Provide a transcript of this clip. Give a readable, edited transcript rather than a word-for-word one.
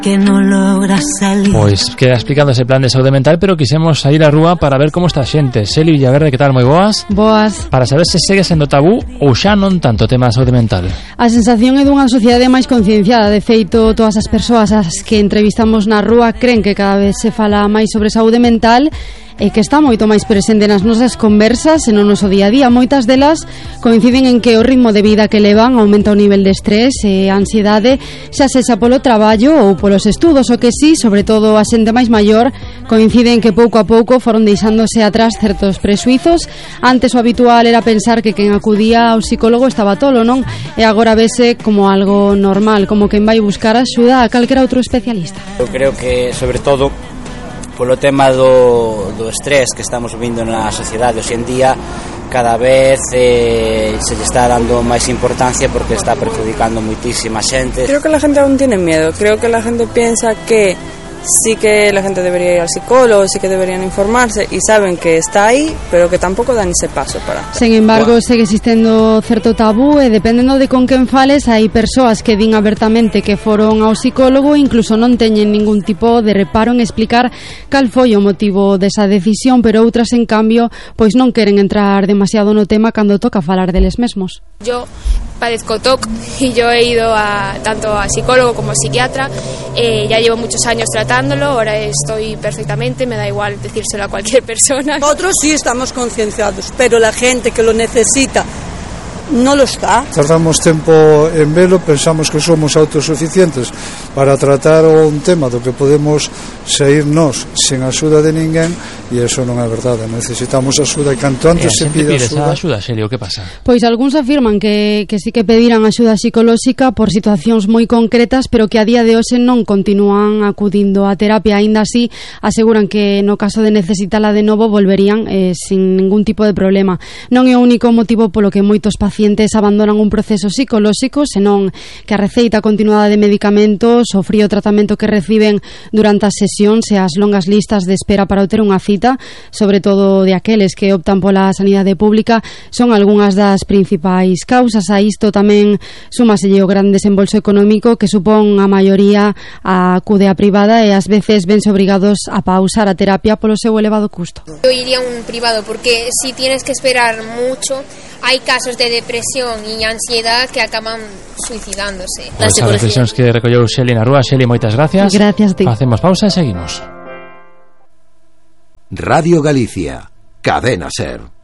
que no logras salir. Pois queda explicando ese plan de saúde mental, pero quisemos sair á rúa para ver como está a xente. Xeli Villaverde, que tal? Moi boas. Boas. Para saber se segue sendo tabú ou xa non tanto o tema da saúde mental. A sensación é dunha sociedade máis concienciada. De feito, todas as persoas as que entrevistamos na rúa creen que cada vez se fala máis sobre saúde mental e que está moito máis presente nas nosas conversas e no noso día a día. Moitas delas coinciden en que o ritmo de vida que levan aumenta o nivel de estrés e ansiedade, xa sexa polo traballo ou polos estudos. O que sí, sobre todo a xente máis maior, coincide en que pouco a pouco foron deixándose atrás certos presuizos. Antes o habitual era pensar que quen acudía ao psicólogo estaba tolo, non? E agora vese como algo normal, como quen vai buscar axuda a calquera outro especialista. Eu creo que, sobre todo, polo tema do estrés que estamos vivindo na sociedade hoxe en día, cada vez se lle está dando máis importancia porque está perjudicando muitísima xente. Creo que la gente aún tiene miedo, creo que la gente piensa que sí que la gente debería ir al psicólogo, sí que deberían informarse y saben que está ahí, pero que tampouco dan ese paso para. Sen embargo, segue existendo certo tabú e dependendo de con quen fales, hai persoas que din abertamente que foron ao psicólogo e incluso non teñen ningún tipo de reparo en explicar cal foi o motivo desa decisión, pero outras, en cambio, pois non queren entrar demasiado no tema cando toca falar deles mesmos. Yo padezco TOC y yo he ido tanto a psicólogo como a psiquiatra, ya llevo muchos años tratándolo, ahora estoy perfectamente, me da igual decírselo a cualquier persona. Nosotros sí estamos concienciados, pero la gente que lo necesita no lo está. Tardamos tempo en velo, pensamos que somos autosuficientes para tratar un tema do que podemos sair nós sen axuda de ninguén, e eso non é verdade. Necesitamos axuda e canto antes se pide axuda. Xelio, que pasa? Pois algúns afirman que sí que pedirán axuda psicolóxica por situacións moi concretas, pero que a día de hoxe non continúan acudindo á terapia. Aínda así, aseguran que no caso de necesitala de novo volverían sin ningún tipo de problema. Non é o único motivo polo que moitos pacientes abandonan un proceso psicolóxico, senón que a receita continuada de medicamentos, o frío tratamento que reciben durante as sesións e as longas listas de espera para obter unha cita, sobre todo de aqueles que optan pola sanidade pública, son algunhas das principais causas. A isto tamén súmaselle o gran desembolso económico que supón a maioría acude á privada e ás veces vense obrigados a pausar a terapia polo seu elevado custo. Yo iría a un privado porque si tienes que esperar mucho, hay casos de depresión y ansiedad que acaban suicidándose. As reflexións que recolleu Xeli na rúa. Xeli, moitas gracias. Gracias a ti. Facemos pausa e seguimos. Radio Galicia, Cadena SER.